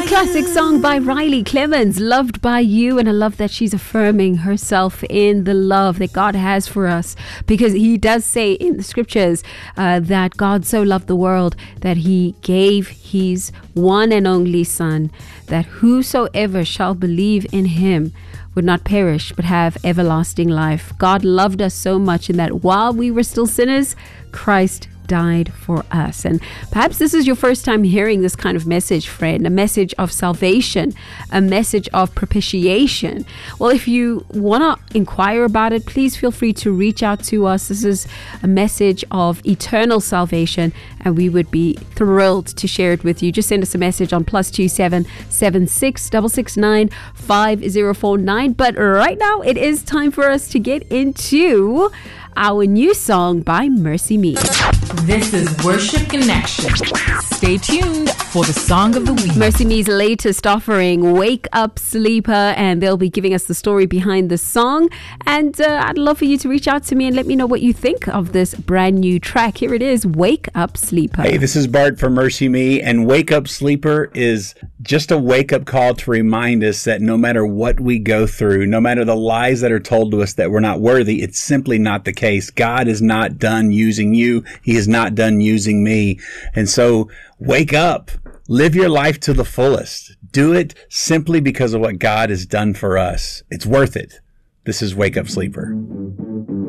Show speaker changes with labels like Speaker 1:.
Speaker 1: A classic song by Riley Clemens, Loved by You, and I love that she's affirming herself in the love that God has for us, because he does say in the scriptures that God so loved the world that he gave his one and only Son, that whosoever shall believe in him would not perish but have everlasting life. God loved us so much in that while we were still sinners, Christ died for us. And perhaps this is your first time hearing this kind of message, friend, a message of salvation, a message of propitiation. Well, if you want to inquire about it, please feel free to reach out to us. This is a message of eternal salvation, and we would be thrilled to share it with you. Just send us a message on +2 776 669 5049. But right now it is time for us to get into our new song by Mercy Me.
Speaker 2: This is Worship Connection. Stay tuned for the Song of the Week.
Speaker 1: Mercy Me's latest offering, Wake Up Sleeper, and they'll be giving us the story behind the song. And I'd love for you to reach out to me and let me know what you think of this brand new track. Here it is, Wake Up Sleeper.
Speaker 3: Hey, this is Bart from Mercy Me, and Wake Up Sleeper is just a wake-up call to remind us that no matter what we go through, no matter the lies that are told to us that we're not worthy, it's simply not the case. God is not done using you. He is not done using me. And so wake up. Live your life to the fullest. Do it simply because of what God has done for us. It's worth it. This is Wake Up Sleeper.